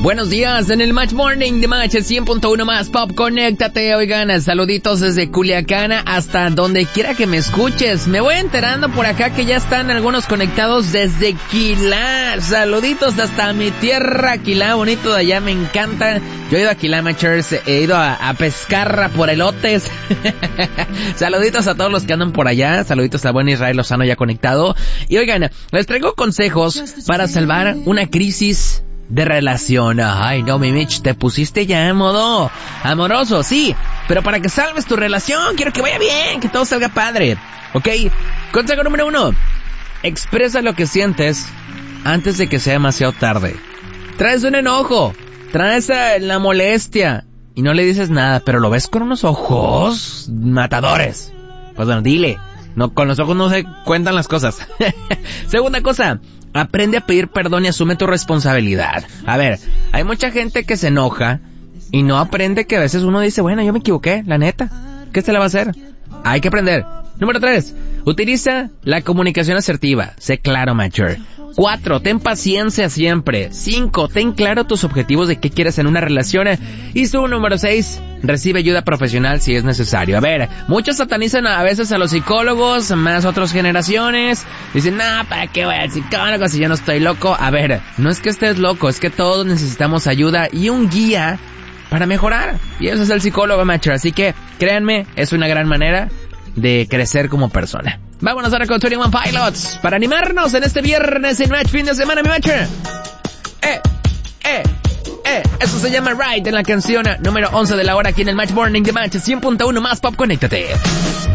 Buenos días, en el Match Morning de Match 100.1 más Pop, conéctate. Oigan, saluditos desde Culiacán hasta donde quiera que me escuches. Me voy enterando por acá que ya están algunos conectados desde Quilá. Saluditos hasta mi tierra, Quilá, bonito de allá, me encanta. Yo he ido a Quilá, Matchers, he ido a pescar por elotes. Saluditos a todos los que andan por allá, saluditos a buen Israel Lozano ya conectado. Y oigan, les traigo consejos para salvar una crisis de relación. Ay, no, mi Mitch, te pusiste ya en modo amoroso, sí, pero para que salves tu relación, quiero que vaya bien, que todo salga padre, ¿ok? Consejo número 1, expresa lo que sientes antes de que sea demasiado tarde. Traes un enojo, traes la molestia y no le dices nada, pero lo ves con unos ojos matadores. Pues bueno, dile, no, con los ojos no se cuentan las cosas. Segunda cosa, aprende a pedir perdón y asume tu responsabilidad. A ver, hay mucha gente que se enoja y no aprende que a veces uno dice, bueno, yo me equivoqué, la neta. ¿Qué se le va a hacer? Hay que aprender. Número 3, utiliza la comunicación asertiva. Sé claro, mature. 4, ten paciencia siempre. 5, ten claro tus objetivos de qué quieres en una relación. Y su número 6, recibe ayuda profesional si es necesario. A ver, muchos satanizan a veces a los psicólogos, más otras generaciones. Dicen, ¿para qué voy al psicólogo si yo no estoy loco? A ver, no es que estés loco, es que todos necesitamos ayuda y un guía para mejorar. Y eso es el psicólogo, macho. Así que, créanme, es una gran manera de crecer como persona. Vámonos ahora con 21 Pilots para animarnos en este viernes en Match, fin de semana, mi Match. Eso se llama Ride en la canción número 11 de la hora aquí en el Match Morning de Match 100.1 más Pop, conéctate.